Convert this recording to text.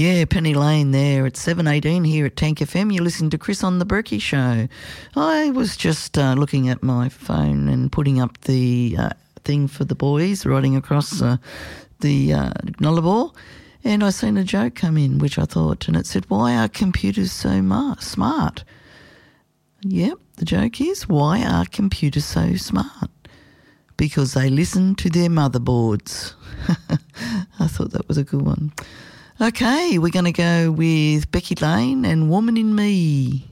Yeah, Penny Lane there at 7:18 here at Tank FM. You're listening to Chris on the Berkey Show. I was just looking at my phone and putting up the thing for the boys riding across the Nullarbor, and I seen a joke come in, which I thought, and it said, why are computers so smart? Yep, the joke is, why are computers so smart? Because they listen to their motherboards. I thought that was a good one. Okay, we're going to go with Becky Lane and Woman in Me.